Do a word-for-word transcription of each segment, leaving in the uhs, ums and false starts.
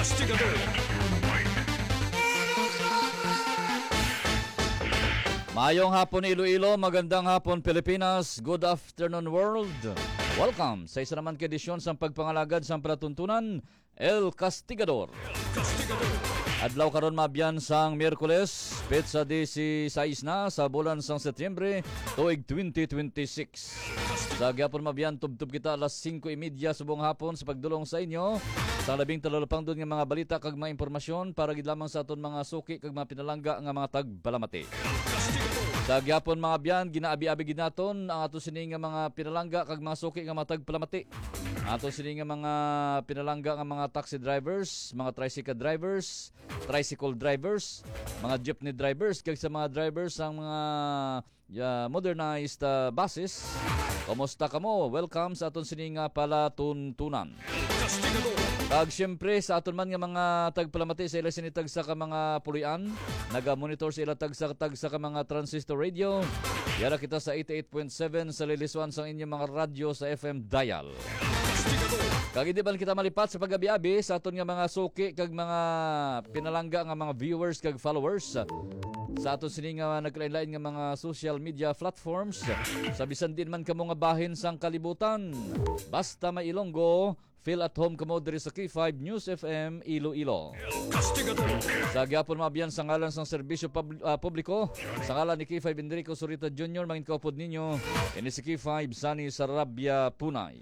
Mayong hapon Iloilo, magandang hapon Pilipinas, good afternoon world. Welcome sa isa naman kedisyon sa pagpangalagad sa palatuntunan, El Castigador. Adlaw karon mabyan sang Miyerkules, petsa disisays na sa bulan sang Setyembre, tuig twenty twenty-six. Sa gyapon mabyan, tubtub kita alas singko y media subong hapon sa pagdulong sa inyo sa labing talalapang doon nga mga balita kag mga impormasyon para gid lamang sa aton mga suki kag mga pinalangga nga mga tagbalamati. Sa gyapon mga biyan, ginaabi-abi gid naton ang ato sini nga mga pinalangga kag mga suki nga mga tagpalamati. Ato sini nga mga pinalangga nga mga taxi drivers, mga tricycle drivers, tricycle drivers, mga jeepney drivers kag sa mga drivers ang mga uh, modernized uh, buses. Kumusta kamo? Welcome sa aton sini nga palatuntunan. Kag syempre sa aton man nga mga tagpalamati sa ila sinitag sa ka mga pulian, naga-monitor sa ila tag sa tag sa ka mga transistor radio. Yara kita sa eighty-eight point seven sa liliswan sa inyong mga radyo sa F M dial. Kag hindi ba kita malipat sa pag-abi-abi sa aton nga mga suki kag mga pinalangga nga mga viewers kag followers sa aton sini nga naglain-lain nga mga social media platforms. Sa bisan din man kamo nga bahin sang kalibutan, basta may Ilonggo, feel at home kamo diri sa K five News F M Iloilo. Sa gyapon mabiyan sa ngalan sang serbisyo pub- uh, publiko, sa ngalan ni K five Enrico Surita Junior, mangin kaupod ninyo ini si K five Sunny Sarabia Punay.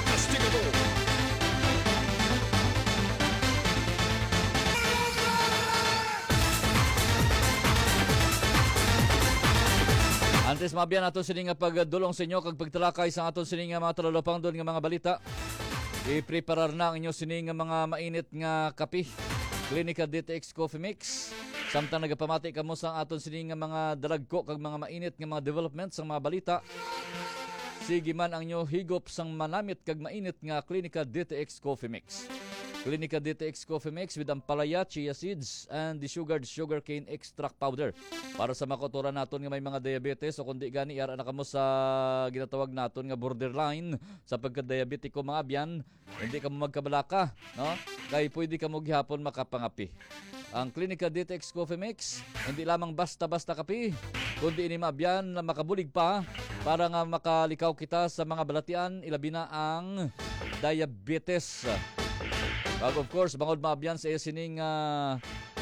Antes mabiyan aton sini nga pagdulong sa inyo kag pagtalakay sa aton sini nga mga talalapang doon nga mga balita. I-preparar na ang inyo sini nga mga mainit nga kape. Clinica D T X Coffee Mix. Samtang nagapamati kamo sa aton sini nga mga dalagko kag mga mainit nga mga developments sa mga balita. Sige man ang inyo higop sang manamit kag mainit nga Clinica D T X Coffee Mix. Clinica D T X Coffee Mix with ampalaya, chia seeds, and the sugared sugarcane extract powder. Para sa makotoran naton nga may mga diabetes o kundi gani ara na kamo sa ginatawag naton nga borderline sa pagka-diabetiko mga abyan, hindi ka mo magkabalaka, no? Kay pwede ka mo gihapon makapangapi. Ang Clinica D T X Coffee Mix, hindi lamang basta-basta kape, kundi ini maabyan na makabulig pa para nga makalikaw kita sa mga balatian, ilabi na ang diabetes. Kag of course, bangod maabyan sa isining uh,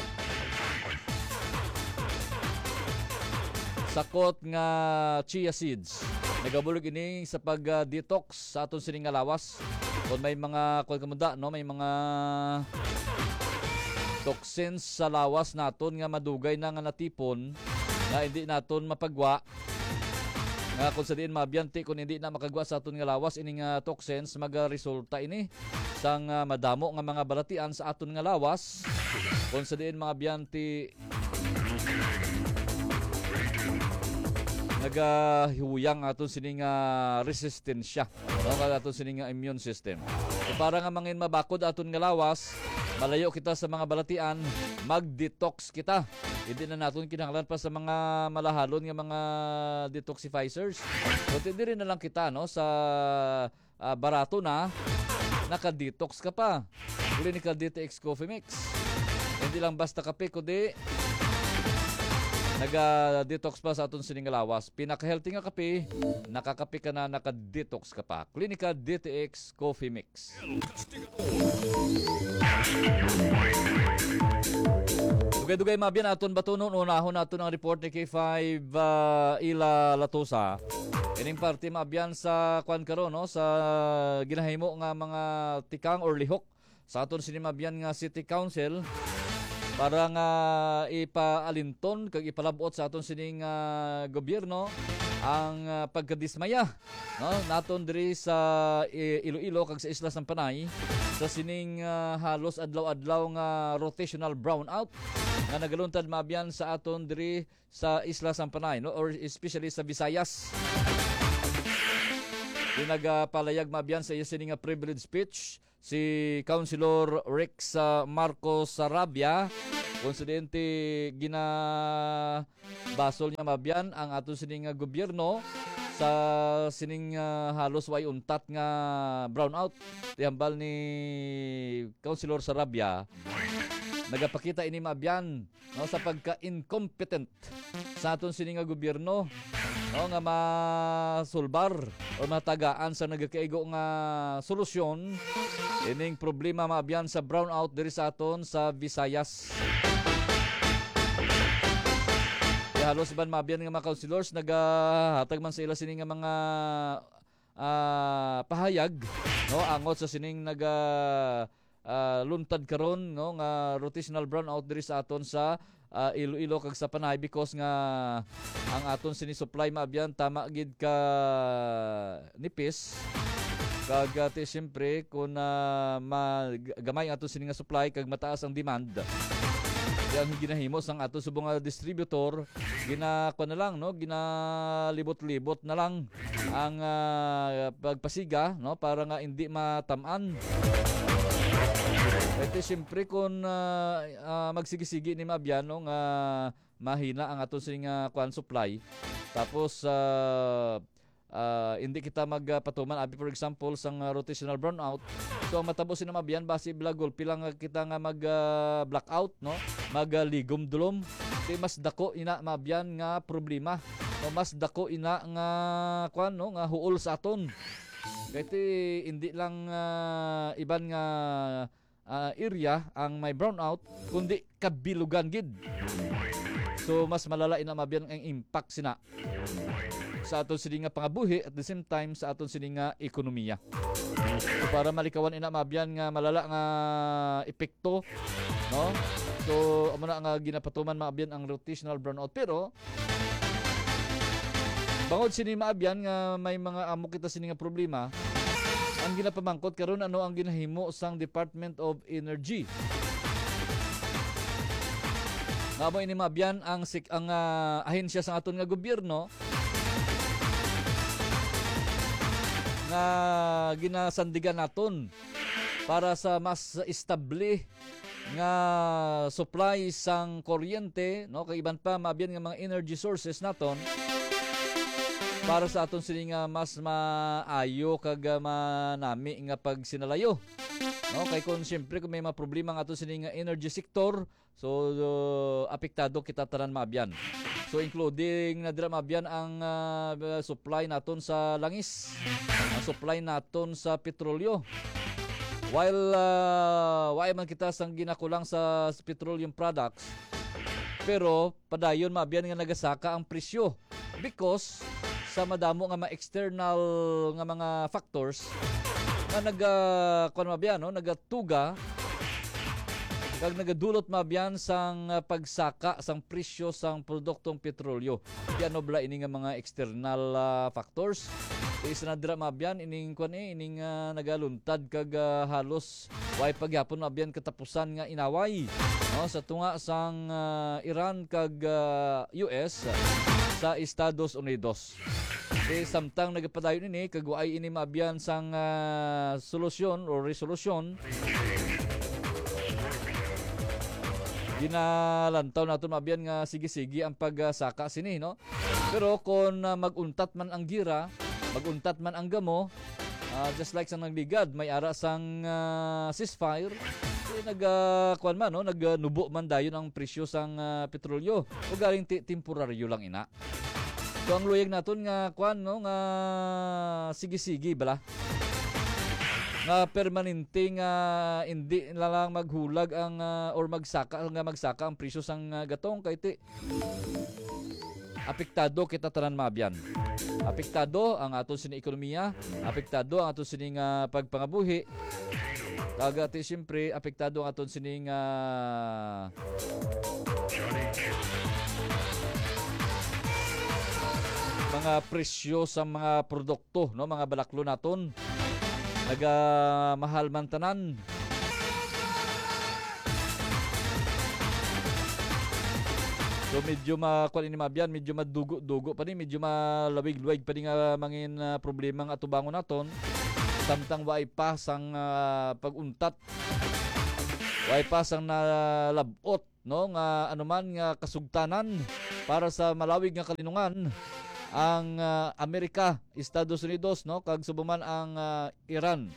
sakot nga chia seeds. Nagabulog ini sa pag-detox uh, sa aton sining nga lawas. Kung may mga kung kamunda, no, may mga toxins sa lawas naton nga madugay na nga natipon na hindi naton mapagwa. Nga kung sa diin mabyanti kung hindi na makagwa sa aton nga lawas ining uh, toxins magaresulta ini sang uh, madamo nga mga balatian sa aton nga lawas. Kung sa diin mga byanti nagahuyang aton sining uh, resistensya, no, kag aton sining uh, immune system. So para nga mangin mabakod aton nga lawas, malayo kita sa mga balatian, mag-detox kita. Hindi na natin kinahanglan pa sa mga malahalon nga mga detoxifiers. So hindi rin na lang kita, no, sa uh, barato na naka-detox ka pa. Clinical D T X Coffee Mix. Hindi lang basta kape, kundi naga-detox pa sa aton sining lawas. Pinaka-healthy nga kape, nakakape ka na, naka-detox ka pa. Clinical D T X Coffee Mix. Dugay-dugay mabiyan aton batunon, unahon naton ang report ni K five uh, Ila Latosa. Ining parte maabyan sa kwan karon, no, sa ginahimo nga mga tikang or lihok sa aton sini maabyan nga City Council para nga ipaalinton kag ipalabot sa aton sining uh, gobyerno ang uh, pagkadismaya, no, naton diri sa Iloilo kag sa Isla ng Panay sa sining uh, halos adlaw-adlaw nga rotational brownout nga nagaluntad maabyan sa aton diri sa Isla ng Panay, no, or especially sa Visayas. Pinagapalayag maabyan sa iya sining privilege speech si Councilor Rex uh, Marcos Sarabia. Konsidente gina basol niya maabyan ang aton sining gobyerno sa sining uh, halos way untat nga brownout tihambal ni Councilor Sarabia nagapakita ini maabyan no sa pagka-incompetent sa aton sining nga gobyerno no nga masulbar o matagaan sa nagakaigo nga solusyon ining problema maabyan sa brownout diri sa aton sa Visayas. Halos ban maabyan nga mga councilors nagahatag man sa ila sining nga mga uh, pahayag no angot sa sining naga uh, luntad karon no nga rotational brownout diri sa aton sa uh, Iloilo kag sa Panay because nga ang aton sini supply maabyan tama gid ka nipis kag ati siyempre kung uh, magamay ang aton sini nga supply kag mataas ang demand yang ginahimo sang ato subong nga distributor ginako na lang no ginalibot-libot na lang ang uh, pagpasiga no para nga hindi matam-an. Ito siyempre kung uh, uh, magsigisigi ni maabyan no nga mahina ang ato sing uh, kwan supply tapos uh, Uh, hindi kita magpatuman abi for example sang uh, rotational brownout so ang matapos na mabiyan base blagol pilang kita nga mag uh, blackout no magaligom dulom di mas dako ina mabiyan nga problema no mas dako ina nga kwan no nga huol sa aton kay hindi lang uh, iban nga uh, area ang may brownout kundi kabilugan gid so mas malala ina mabiyan ang impact sina sa aton sini nga pangabuhi at the same time sa aton sini nga ekonomiya. So, para malikawan ina mabyan nga malala nga epekto no. So amo na nga ginapatuman maabyan ang rotational brownout pero bangod sini maabyan nga may mga amo kita sini nga problema ang ginapamangkot karon ano ang ginahimo sang Department of Energy. Nga mo ini maabyan ang sik ang uh, ahensya sa aton nga gobyerno nga ginasandigan naton para sa mas estable nga supply sang kuryente no kay iban pa maabyan nga mga energy sources naton para sa aton sini nga mas maayo kag manami nga pagsinalayo no kay kun syempre kung may mga problema nga aton sini nga energy sector so uh, apektado kita tanan maabyan. So including na dira maabyan ang uh, supply naton sa langis, ang supply naton sa petrolyo. While uh, why man kita sang ginakulang sa petroleum products, pero padayon maabyan nga nagasaka ang presyo because sa madamo nga mga external nga mga factors nga naga kun maabyan no nagatuga kag nagadulot maabyan sang uh, pagsaka sang presyo sang produktong petrolyo. Kaya nobla ini nga mga external uh, factors. Is na dira maabyan ining kun eh ining uh, nagaluntad kag uh, halos way pagyapon maabyan katapusan nga inaway no sa tunga sang uh, Iran kag uh, U S uh, sa Estados Unidos. Eh samtang nagapadayon ini kag way ini maabyan sang uh, solusyon o resolusyon ginalantaw naton mabiyan nga sige-sige ang pagsaka sini no pero kung uh, maguntat man ang gira maguntat man ang gamo uh, just like sa nagligad may ara sang uh, ceasefire eh, nag uh, kuan man no nagnubo man dayon ang presyo sang uh, petrolyo o galing ti- temporaryo lang ina so ang luyag naton nga kuan no nga sige-sige bala nga permanente nga hindi na lang maghulag ang uh, or magsaka nga magsaka ang presyo sang uh, gatong kay ti apektado kita tanan maabyan. Apektado ang aton sini ekonomiya, apektado ang aton sini nga pagpangabuhi. Kaga ti siyempre apektado ang aton sini nga mga presyo sa mga produkto no mga balaklo naton. Naga mahal man tanan. So medyo makuan ini mabyan, medyo madugo-dugo pa ni, medyo malawig-luwig pa ni nga mangin uh, problema nga atubangon naton. Samtang way pa sang uh, pag-untat. Way pa sang nalabot no nga anuman nga kasugtanan para sa malawig nga kalinungan. ang ah, Amerika, Estados Unidos, no, kag subuman ang ah, Iran.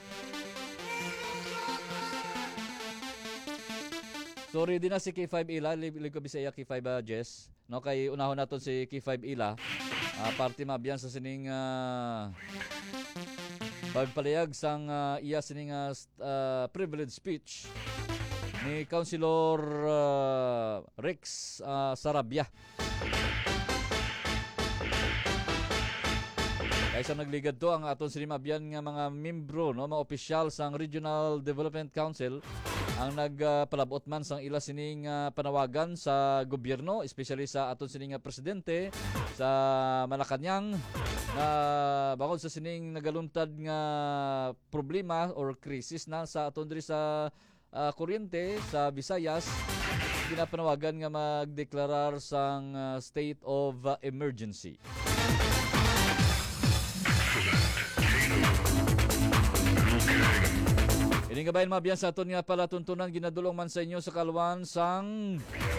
Sorry din na si K five Ila, lilig ko bisaya K five uh, Jess, no, kay unahon naton si K five Ila. Uh, party mabyan sa sining uh, pagpalayag sang uh, iya sining uh, uh, privilege speech ni Councilor uh, Rex uh, Sarabia. Kaysa nagligad to ang aton sinimabyan nga mga membro, no, mga opisyal sang Regional Development Council ang nagpalabot man sang ila sining uh, panawagan sa gobyerno, especially sa aton sining uh, presidente sa Malacañang na bangod sa sining nagaluntad nga problema or krisis na sa aton diri sa uh, kuryente sa Visayas, ginapanawagan nga magdeklarar sang uh, state of uh, emergency. Ining kabayan mabiyan sa aton nga palatuntunan ginadulong man sa inyo sa kalwan sang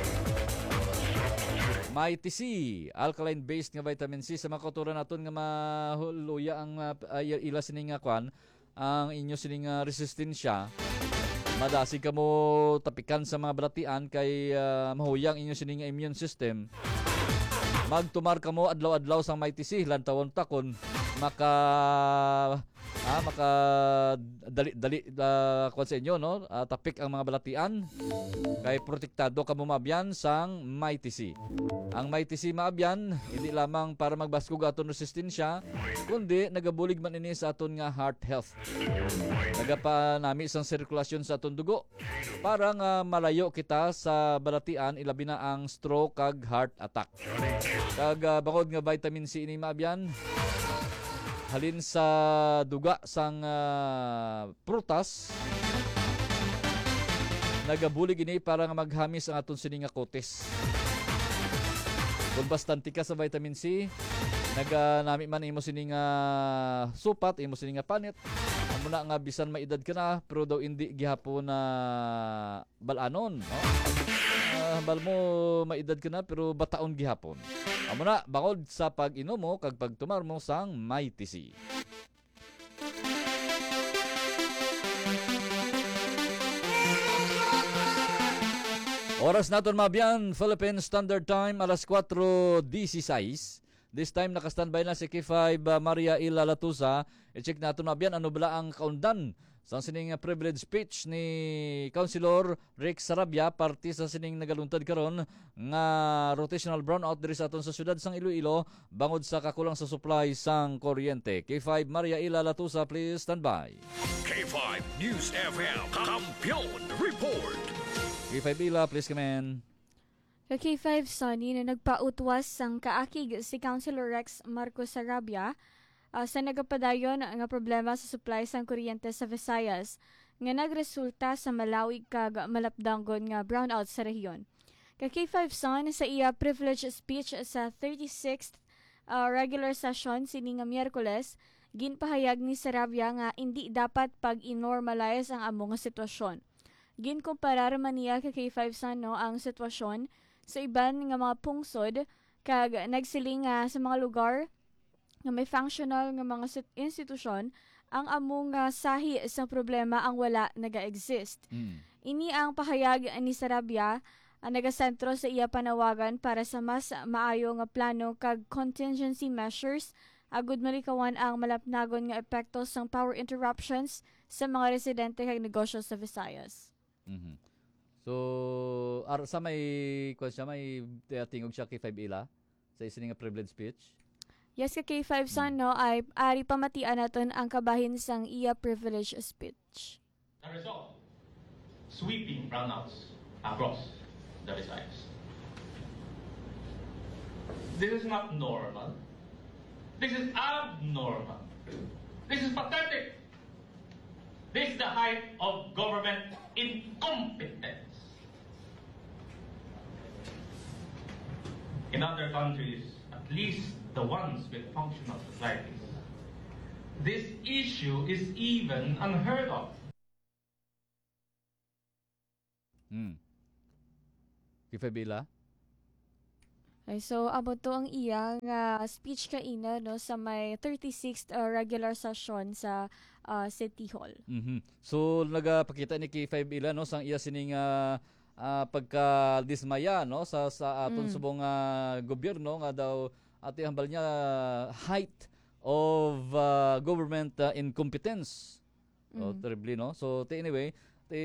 Mighty C, alkaline-based nga vitamin C sa mga kauturan naton nga mahuluya ang uh, ila sining nga kwan, ang inyo sining uh, resistensya. Madasig ka mo tapikan sa mga balatian kay uh, mahuyang inyo sining immune system. Magtumar ka mo adlaw-adlaw sang Mighty C, lantawon ta kon maka ah, maka dali dali uh, kwan sa inyo, no, uh, tapik ang mga balatian kay protektado ka mo maabyan sang Mighty C. Ang Mighty C maabyan hindi lamang para magbaskog aton resistensya, kundi nagabulig man ini sa aton nga heart health. Nagapanami sang sirkulasyon sa aton dugo para nga malayo kita sa balatian, ilabi na ang stroke kag heart attack. Kag uh, bangod nga vitamin C ini maabyan halin sa duga sang uh, prutas, nagabulig ini para nga maghamis ang aton sining nga kotes. Kung bastante ka sa vitamin C, naganami man imo sining uh, supat, imo sining nga panit, amo na nga bisan maedad ka na pero daw hindi gihapon na balanon, no? Uh, bal mo maedad ka na pero bataon gihapon. Amo na bangod sa pag-inom mo kag pagtumar mo sang Mighty C. Oras naton mabiyan, Philippine Standard Time, alas kwatro dieciséis. This time naka-standby na si K five uh, Maria Ila Latusa. I-check naton mabiyan ano bala ang kaundan sa sining uh, privilege speech ni Councilor Rex Sarabia, party sa sining nagaluntad karon nga rotational brownout diri sa aton sa syudad sang Iloilo bangod sa kakulang sa supply sang kuryente. K five Maria Ila Latusa, please stand by. K five News F M Kampiyon Report. K five Ila, please come in. Ka K five Sunny na nagpautwas sang kaakig si Councilor Rex Marcos Sarabia uh, sa nagapadayon nga problema sa supply sang kuryente sa Visayas nga nagresulta sa malawig kag malapdanggon nga brownout sa rehiyon. Ka K five Sun sa iya privilege speech sa thirty-sixth uh, regular session sini nga Miyerkules, ginpahayag ni Sarabia nga hindi dapat pag-inormalize ang among nga sitwasyon. Ginkumparar man niya ka K five Sun no ang sitwasyon sa iban nga mga pungsod kag nagsiling nga sa mga lugar nga may functional nga mga institusyon ang among nga sahi sa problema ang wala naga-exist. Mm. Ini ang pahayag ni Sarabia ang nagasentro sa iya panawagan para sa mas maayo nga plano kag contingency measures agud malikawan ang malapnagon nga epekto sang power interruptions sa mga residente kag negosyo sa Visayas. Mm-hmm. So, ar sa may kwan siya, may uh, tingog siya K five Ila sa isa nga privilege speech? Yes, ka K five Sun, no, ay ari pamatian naton ang kabahin sang iya privilege speech. The result, sweeping brownouts across the Visayas. This is not normal. This is abnormal. This is pathetic. This is the height of government incompetence. In other countries, at least the ones with functional societies, this issue is even unheard of. Hmm. K five Ila? Ay, so amo to ang iya nga speech kaina no sa may thirty-sixth uh, regular session sa uh, City Hall. Mhm. So nagapakita ni K five ila no sang iya sining ah, ah, pagka dismaya no sa sa aton Mm. subong ah, gobyerno nga daw ati hambal niya height of ah, government ah, incompetence. Oh, Mm. terribly no. So ti anyway, ti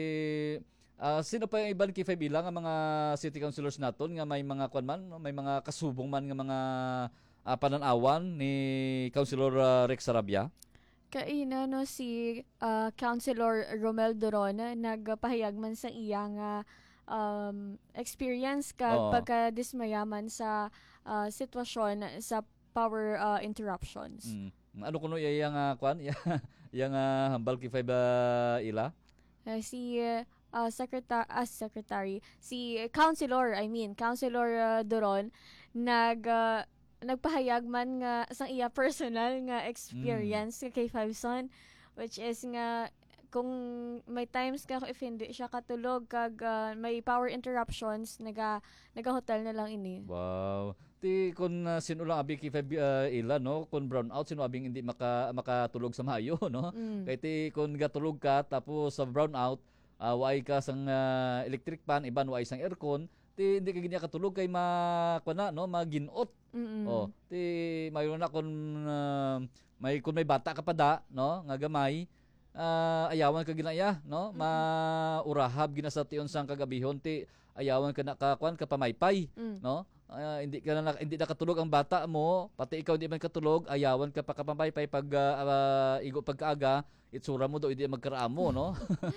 ah, sino pa yung iban K five ila nga mga city councilors naton nga may mga kwan man, no? May mga kasubong man nga mga ah, pananawan ni Councilor ah, Rex Sarabia. Kaina no si uh, Councilor Romel Doron nagpahayag man sa iya nga um, experience kag Oo. pagkadismayaman sa uh, sitwasyon sa power uh, interruptions. Mm. Ano kuno iya nga kwan? Iya nga hambal K five ah, ila? Uh, si uh, secretary as secretary si councilor I mean councilor uh, Doron nag uh, nagpahayag man nga sa iya personal nga experience nga kay Five Son, which is nga kung may times ka if hindi siya katulog kag uh, may power interruptions naga naga hotel na lang ini. Wow. Ti kun uh, sino lang abi K five ah, ila no, kun brown out sino abing hindi maka makatulog sa mayo no. Mm. Kay ti kun gatulog ka tapos sa brown out uh, waay ka sang ah, electric fan iban waay sang aircon ti hindi ka gini katulog kay makuna no maginot. Mm-mm. Oh, ti mayroon na kun ah, may kun may bata ka pa da no nga gamay ah, ayawan ka ginaya no maurahab gina sa tion sang kagabihon ti ayawan ka na kakuan ka pamaypay Mm. no. Ah, hindi ka na hindi nakatulog ang bata mo pati ikaw hindi man katulog ayawan ka pa kapamaypay pag ah, ah, igo pagkaaga itsura mo do hindi magkaraamo no.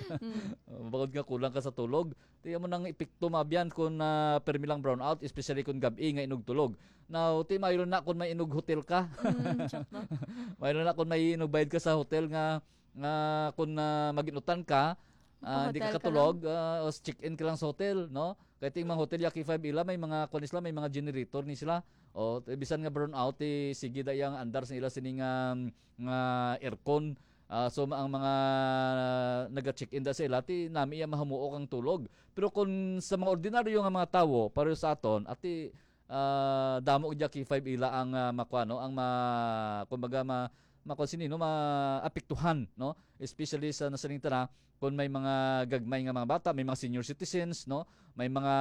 Mm. Bakod nga kulang ka sa tulog. Tiyan mo nang epekto mabyan kung na permilang brownout, especially kung gabi nga inog tulog. Now, ti mayroon na kung may inog hotel ka. Mm, tsak no? Mayroon na kung may inog bayad ka sa hotel nga nga kung na maginutan ka, ah, hindi Makahotel ka ka katulog, ah, o check-in ka lang sa hotel, no? Kaya ting mga hotel Yaki five ila may mga kuan sila, may mga generator ni sila. O t- bisan nga brownout ti sige da yang andar sa ila sining um, nga aircon. Ah, so ma- ang mga naga-check-in da sa ila ti nami iya mahamuok ang tulog. Pero kung sa mga ordinaryo nga mga tawo pareho sa aton ati ah, damo gid K five ila ang uh, makuano ang ma kumbaga ma makonsin no maapektuhan no especially sa nasaling tara kung may mga gagmay nga mga bata, may mga senior citizens no, may mga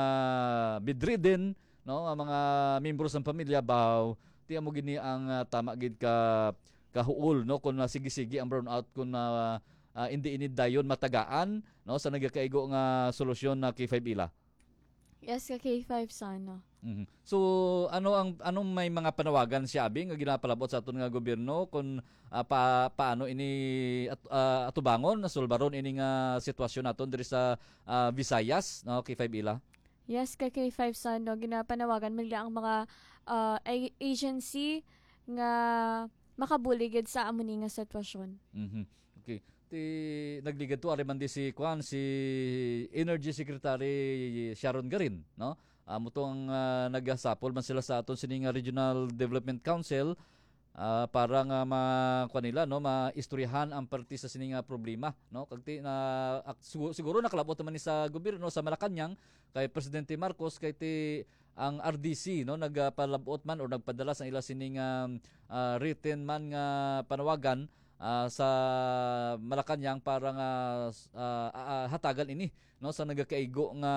bedridden no, ang mga membro sa pamilya baw ti amo gini ang ah, tama gid ka kahuol no kung sige-sige ang brownout kung na ah, hindi inid dayon matagaan no sa nagakaigo nga solusyon na K five ila. Yes, ka K five sana. Mhm. So ano ang anong may mga panawagan si Abi nga ginapalabot sa aton nga gobyerno kung ah, pa, paano ini at, ah, atubangon na sulbaron ini nga sitwasyon naton diri sa ah, Visayas no K five ila. Yes, ka K five sana ginapanawagan man ang mga uh, a- agency nga makabuligid sa amo ni nga sitwasyon. Mhm. Okay. Ti nagligad to ari man di si Kwan si Energy Secretary Sharon Garin no. Amo tong uh, nagasapol man sila sa aton sining nga Regional Development Council ah, para nga ma kuan nila no maistoryahan ang parte sa sining nga problema no kag ti na ak, siguro, siguro nakalabot naman ni sa gobyerno sa Malacañang kay Presidente Marcos kay ti ang R D C no nagpalabot man o nagpadala sa ila sining um, ah, written man nga panawagan ah, sa Malacañang para nga ah, ah, hatagan ini no sa nagakaigo nga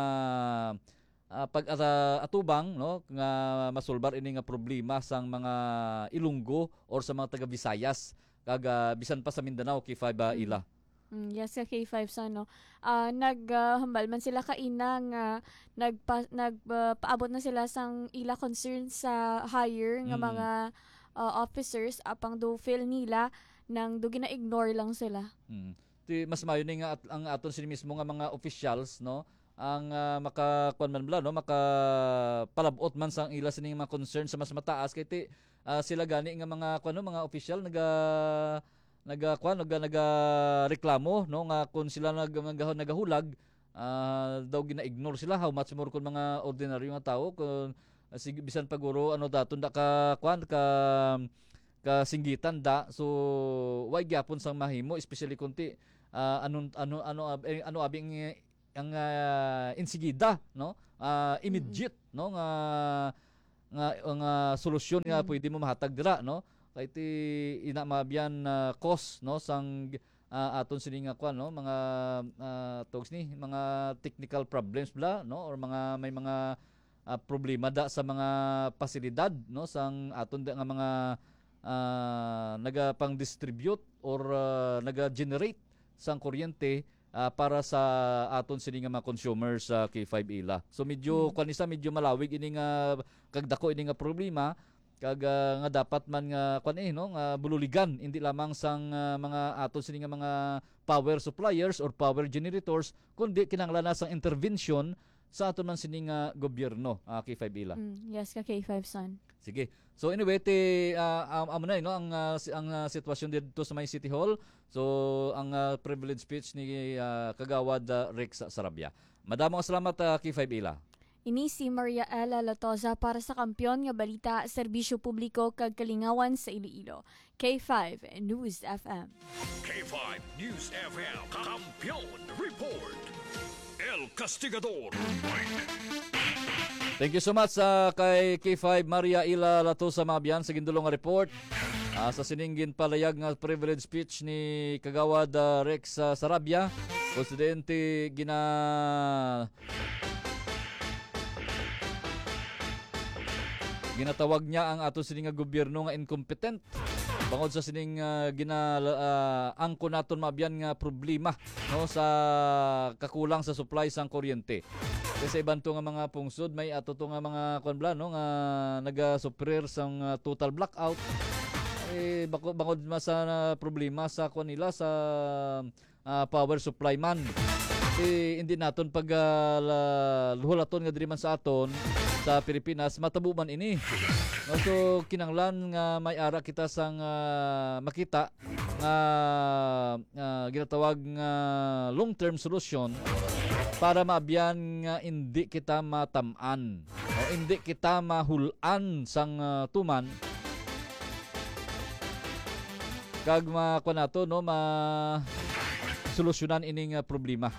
ah, pag ata- atubang no nga masulbar ini nga problema sang mga Ilonggo or sa mga taga Visayas kag ah, bisan pa sa Mindanao K five ah, ila. Mm, yes, ka K five sa no. Ah, naghambal man sila kaina nga nagpa, nagpaabot na sila sang ila concern sa hire nga Mm. mga ah, officers apang do feel nila nang do gina-ignore lang sila. Mm. Ti mas mayo ni nga at, ang aton sini mismo nga mga officials no ang uh, makakuan man bala no maka palabot man sang ila sining mga concern sa mas mataas kay ti ah, sila gani nga mga kuan no mga official naga naga kuan naga naga reklamo no nga kung sila nag nag- nagahulag ah, daw gina-ignore sila how much more kun mga ordinaryo nga tawo kun ah, sige bisan paguro ano daton da ka kuan ka kasinggitan da so why gyapon sang mahimo especially kunti ah, anon ano ano ab- eh, ano abing eh, ang ah, insigida no Ah, immediate no nga nga nga solusyon nga pwede mo mahatag dira, no? Kay ti ina mabyan na cost, no, sang uh, aton sini nga kwan, no, mga uh, talks ni mga technical problems bla, no, or mga may mga uh, problema da sa mga pasilidad, no, sang aton da nga mga uh, nagapang-distribute or uh, naga-generate sang kuryente uh, para sa aton sini nga mga consumers sa K five ila. So medyo mm. kwan isa medyo malawig ini nga kagdako ini nga problema kag uh, nga dapat man nga kwan eh no nga bululigan hindi lamang sang uh, mga aton sini nga mga power suppliers or power generators kundi kinahanglan na sang intervention sa aton man sini nga gobyerno, uh, K five ila. Mm, yes ka K five son. Sige. So anyway, ti uh, amo na no ang uh, ang uh, sitwasyon dito sa may City Hall. So ang uh, privilege speech ni uh, Kagawad uh, Rex Sarabia. Madamong salamat uh, K five ila. Ini si Maria Ella Latoza para sa Kampiyon nga Balita, Serbisyo Publiko kag Kalingawan sa Iloilo. K five News F M. K five News F M. Kampiyon Report. El Castigador. Thank you so much sa uh, kay K five Maria Ila Latosa Mabian sa gindulong nga report. Uh, sa sininggin palayag nga privilege speech ni Kagawad uh, Rex uh, Sarabia, Presidente gina ginatawag niya ang ato sining nga gobyerno nga incompetent. Bangod sa sining uh, gina uh, angko naton mabiyan nga problema no sa kakulang sa supply sang kuryente. Kasi iban to nga mga pungsod may ato to nga mga konbla no nga naga-suffer sang uh, total blackout. Eh bako bangod ma sa uh, problema sa kon nila sa uh, power supply man. Eh hindi naton pag uh, luhulaton nga diri man sa aton sa Pilipinas matabo man ini. No, so kinanglan nga may ara kita sang uh, makita nga uh, ginatawag nga long-term solution para maabyan nga hindi kita matamaan o hindi kita mahulan sang uh, tuman kag makuha nato no ma solusyonan ining uh, problema.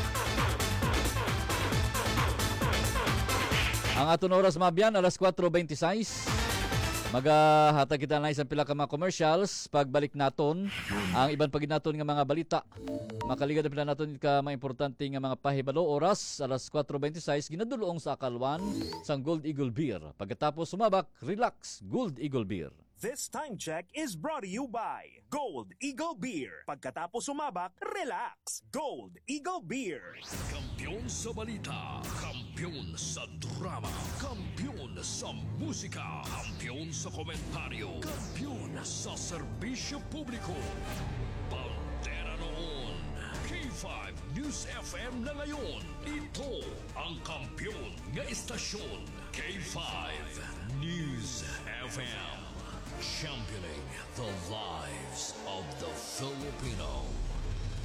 Ang aton oras maabyan alas kwatro beintiséis. Magahatag kita na isang pila ka mga commercials. Pagbalik naton ang iban pagid naton nga mga balita. Makaligad na pila naton ka mga importante nga mga pahibalo oras alas kwatro beintiséis ginadulong sa akalwan sang Gold Eagle Beer. Pagkatapos sumabak, relax, Gold Eagle Beer. This time check is brought to you by Gold Eagle Beer. Pagkatapos sumabak, relax. Gold Eagle Beer. Kampiyon sa balita, kampiyon sa drama, kampiyon sa musika, kampiyon sa komentaryo, kampiyon sa serbisyo publiko. Pantera noon, K five News F M na ngayon. Ito ang kampiyon nga istasyon, K five News F M. Championing the lives of the Filipino.